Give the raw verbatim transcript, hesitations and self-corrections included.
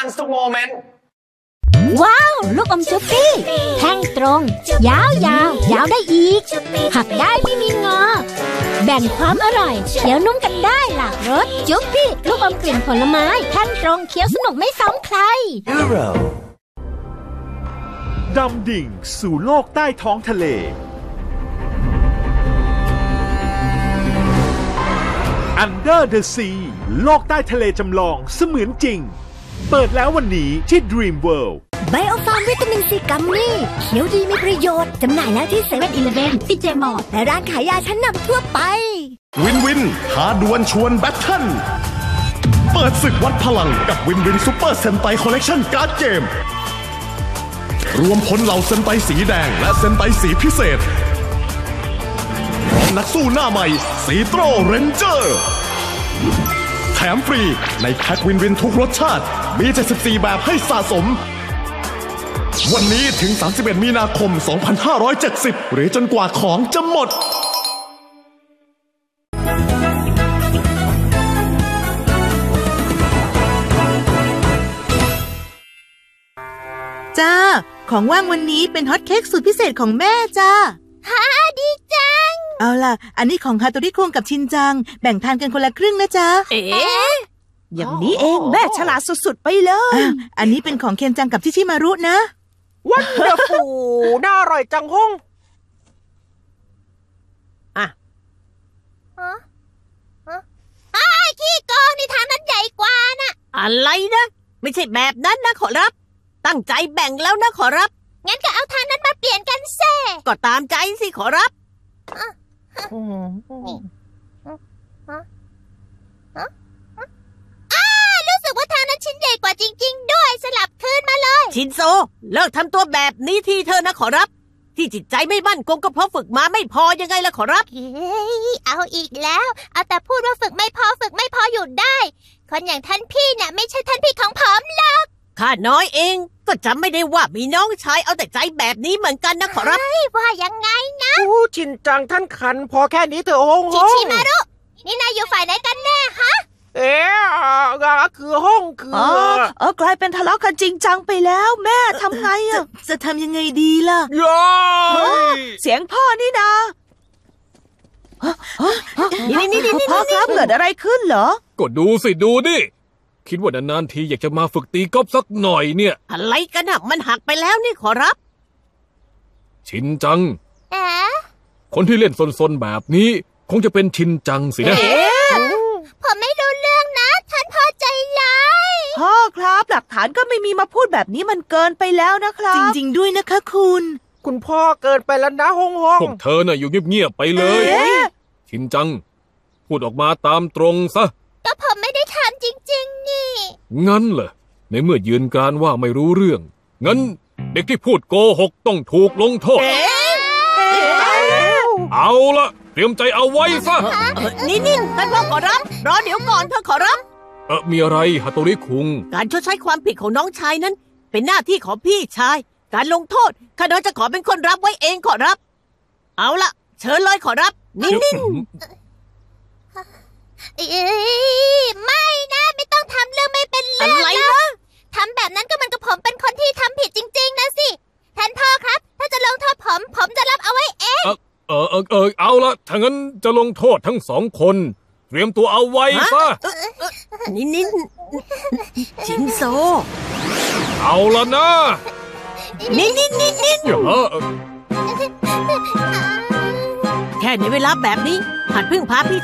fun ทุกโมเมนต์ว้าวลูกอมชุปปี้แท่งตรงยาวยาวยาวได้อีกหักได้ไม่มีงอแบ่งความอร่อยเคี้ยวนุ่มกันได้หลากรสชุปปี้ลูกอมกลิ่นผลไม้แท่งตรงเคี้ยวสนุกไม่ซ้ำใครดำดิ่งสู่โลกใต้ท้องทะเล Under the Sea โลกใต้ทะเลจำลองเสมือนจริงเปิดแล้ววันนี้ที่ Dream World ไบโอฟาร์มวิตามินซีกัมมี่เขียวดีมีประโยชน์จำหน่ายแล้วที่เซเว่นอีเลฟเว่นที่เจมอและร้านขายยาชั้นนำทั่วไปวินวินท้าดวลชวนแบทเทิลเปิดศึกวัดพลังกับวินวินซูเปอร์เซนไตคอลเลกชันการ์ดเกมรวมพลเหล่าเซนไตสีแดงและเซนไตสีพิเศษพร้อมนักสู้หน้าใหม่สีโตรเรนเจอร์แถมฟรีในแพ็ควินวินทุกรสชาติมีเจ็ดสิบสี่แบบให้สะสมวันนี้ถึงสามสิบเอ็ดมีนาคมสองพันห้าร้อยเจ็ดสิบหรือจนกว่าของจะหมดจ้าของว่างวันนี้เป็นฮอตเค้กสูตรพิเศษของแม่จ้าฮ่าดีจังเอาล่ะอันนี้ของฮาโตริคุงกับชินจังแบ่งทานกันคนละครึ่งนะจ๊ะเอ๊ะอย่างนี้เองแม่ฉลาดสุดๆไปเลยอันนี้เป็นของเคนจังกับชิชิมารุนะวันเดอร์ฟูน่าอร่อยจังห้องอ่ะฮะอ้าขี้โกงนี่ทางนั้นใหญ่กว่านะอะไรนะไม่ใช่แบบนั้นนะขอรับตั้งใจแบ่งแล้วนะขอรับงั้นก็เอาทางนั้นมาเปลี่ยนกันแซ่ก็ตามใจสิขอรับอ้ารู้สึกว่าทางนั้นชิ้นใหญ่กว่าจริงๆด้วยสลับคืนมาเลยชินโซเลิกทำตัวแบบนี้ทีเธอนะขอรับที่จิตใจไม่มั่นคงก็เพราะฝึกมาไม่พอยังไงล่ะขอรับเฮ้ยเอาอีกแล้วเอาแต่พูดว่าฝึกไม่พอฝึกไม่พออยู่ได้คนอย่างท่านพี่น่ะไม่ใช่ท่านพี่ของผมหรอกข้าน้อยเองก็จำไม่ได้ว่ามีน้องชายเอาแต่ใจแบบนี้เหมือนกันนะขอรับว่ายังไงนะโอ้ชินจังท่านขันพอแค่นี้เถอะห้องชิชิมารุนี่นายอยู่ฝ่ายไหนกันแน่ฮะเอ๊ะคือห้องคืออ๋อเออกลายเป็นทะเลาะกันจริงจังไปแล้วแม่ทำไงอะจะทำยังไงดีล่ะย้อยเสียงพ่อนี่นะนี่นี่นี่พ่อครับเกิดอะไรขึ้นเหรอก็ดูสิดูดิคิดว่านานๆทีอยากจะมาฝึกตีกอล์ฟสักหน่อยเนี่ยอะไรกันอะมันหักไปแล้วนี่ขอรับชินจังเอ๊ะคนที่เล่นซนๆแบบนี้คงจะเป็นชินจังสินะผมไม่รู้เรื่องนะท่านพ่อใจร้ายพ่อครับหลักฐานก็ไม่มีมาพูดแบบนี้มันเกินไปแล้วนะครับจริงๆด้วยนะคะคุณคุณพ่อเกินไปแล้วนะห้องห้องพวกเธอน่ะอยู่เงียบๆไปเลยชินจังพูดออกมาตามตรงซะก็ผมไม่ได้ทำจริงๆนี่งั้นเหรอในเมื่อยืนการว่าไม่รู้เรื่องงั้นเด็กที่พูดโกหกต้องถูกลงโทษเอาละเตรียมใจเอาไว้ซะนี่นี่ท่านพ่อขอรับรอเดี๋ยวก่อนเถอะขอรับเออมีอะไรฮาโตริคุงการชดใช้ความผิดของน้องชายนั้นเป็นหน้าที่ของพี่ชายการลงโทษข้าน้อยจะขอเป็นคนรับไว้เองขอรับเอาละเชิญเลยขอรับนิ่งๆเอ้ยไม่นะไม่ต้องทำเรื่องไม่เป็นเรื่องอะไรนะทำแบบนั้นก็มันกับผมเป็นคนที่ทำผิดจริงๆนะสิท่านพ่อครับถ้าจะลงโทษผมผมจะรับเอาไว้เองเออเออเออเอาละถ้างั้นจะลงโทษทั้งสองคนเตรียมตัวเอาไว้ซะนินนินชินโซเอาละนะนินนินนินนินแค่ในเวลาแบบนี้หัดพึ่งพาพี่